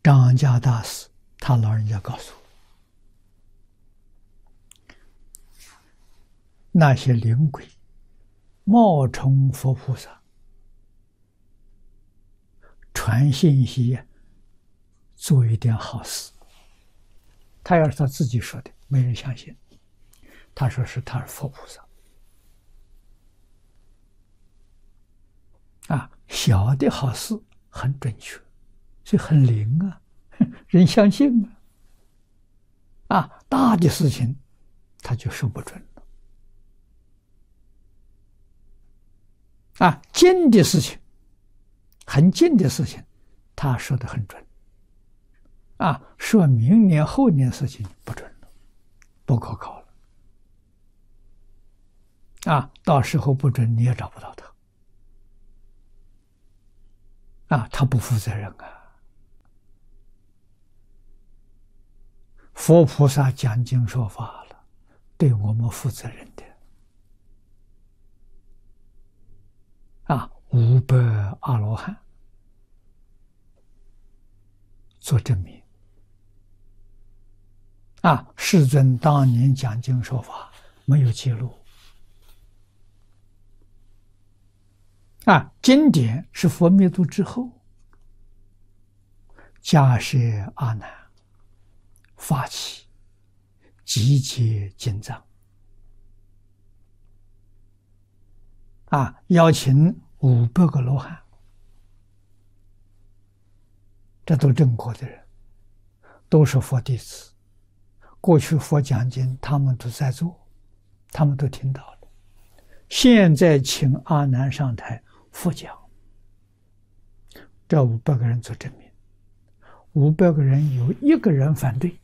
张家大师他老人家告诉我，那些灵鬼冒充佛菩萨传信息，做一点好事。他要是他自己说的，没人相信。他说是他是佛菩萨啊，小的好事很准确，所以很灵啊，人相信啊。啊，大的事情他就说不准了。啊，近的事情，很近的事情，他说的很准。啊，说明年后年事情不准了，不可靠了。啊，到时候不准你也找不到他。啊，他不负责任啊！佛菩萨讲经说法了，对我们负责任的。啊，500阿罗汉做证明。啊，世尊当年讲经说法没有记录。啊，经典是佛灭度之后，迦叶阿难发起集结经藏，啊，邀请500个罗汉，这都正果的人，都是佛弟子。过去佛讲经，他们都在做，他们都听到了。现在请阿难上台佛讲，这500个人做证明，500个人有1个人反对，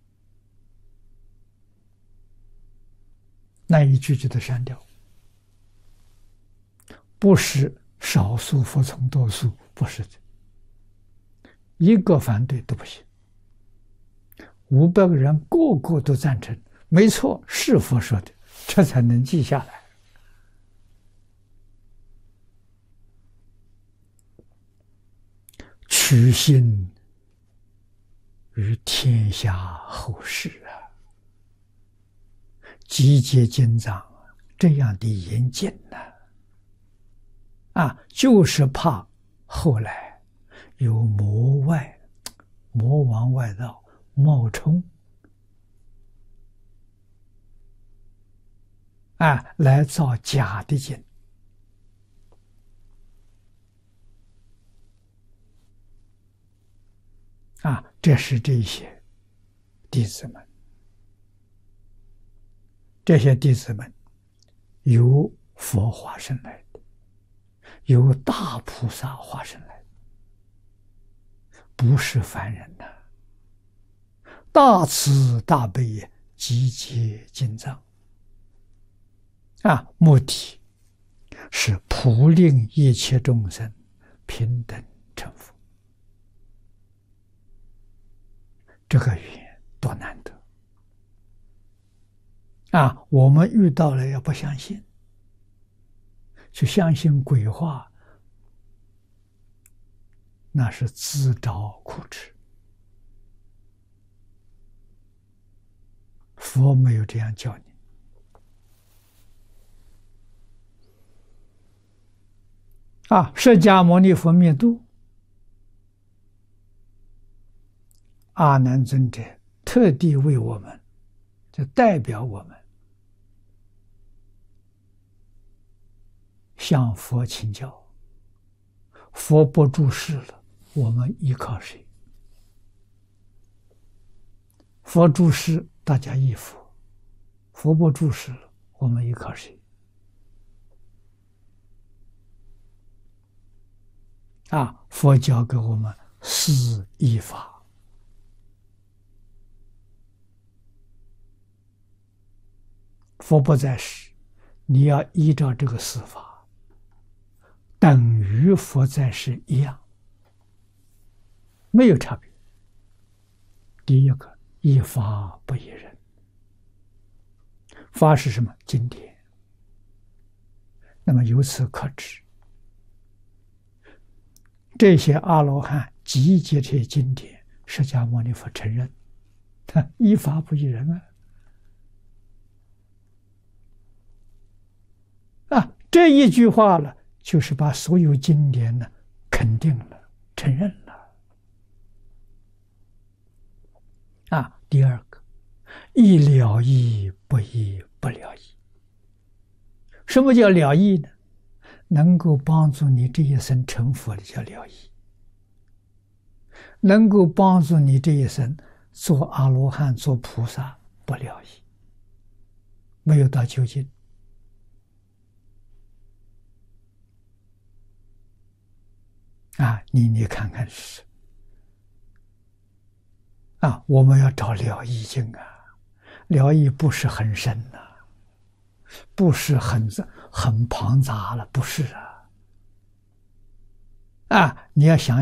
那一句就得删掉。不是少数服从多数，不是的，1个反对都不行。500个人个个都赞成，没错，是佛说的，这才能记下来。取信于天下后世啊，集结经藏这样的严谨呢，啊，就是怕后来有魔王外道冒充，啊，来造假的经。啊，这是这些弟子们，这些弟子们由佛化身来的，由大菩萨化身来的，不是凡人呐。大慈大悲集结经藏，啊，目的是普令一切众生平等成佛。这个语言多难得啊！我们遇到了要不相信，去相信鬼话，那是自找苦吃。佛没有这样教你。啊，释迦牟尼佛灭度，阿难尊者特地为我们，就代表我们向佛请教。佛不住世了，我们依靠谁？佛住世，大家依佛；佛不住世了，我们依靠谁？啊，佛教给我们4依法。佛不在世，你要依照这个4法，等于佛在世一样，没有差别。第一个，依法不依人。法是什么？经典。那么由此可知，这些阿罗汉集结这些经典， 释迦牟尼佛承认，他依法不依人这一句话呢，就是把所有经典呢肯定了、承认了。第二个，一了义不义不了义。什么叫了义呢？能够帮助你这一生成佛的叫了义，能够帮助你这一生做阿罗汉、做菩萨不了义，没有到究竟。你看看是我们要找了义经了义不是很深不是很庞杂了，不是你要想